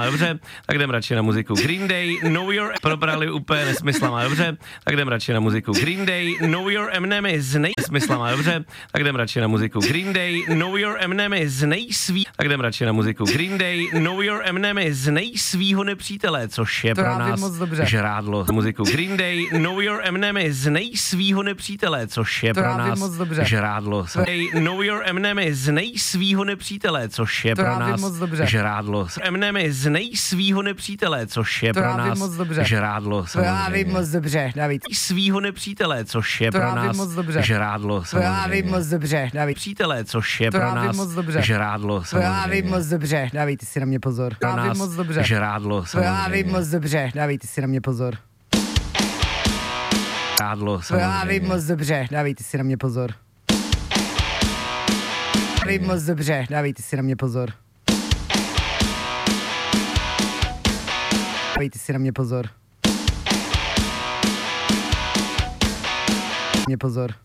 dobře, tak jdem radši na muziku. Green Day, Know Your, probrali úplně nesmyslama, dobře, tak jdem radši na muziku. Green Day, Know Your Eminem is nesmyslama, dobře, tak jdem radši na muziku. Green Day, Know Your Eminem is tak jdem radši na muziku. Green Day, Know Your Eminem is svýho nepřítele, což je pro nás žrádlo. Muziku Green Day, Know Your Eminem is svýho nepřítele, což je pro nás žrádlo. Know Your Eminem is svýho nepřítele, což je pro nás žrádlo. Eminem is svýho nepřítele, což je pro nás žrádlo. Já vím moc dobře, David. Svýho nepřítele, což je pro nás žrádlo. Já vím moc dobře, David. Přítele, což je pro nás žrádlo. Já vím moc dobře, David, ty si na mě pozor. Já vím moc dobře. Žrádlo. Já vím moc dobře, David, ty si na mě pozor. Žrádlo. Já vím moc dobře, David, ty si na mě pozor. Já vím moc dobře, David, ty si na mě pozor. David, ty si na mě pozor. Mě pozor.